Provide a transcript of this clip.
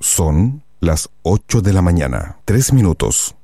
Son las 8 de la mañana, 3 minutos.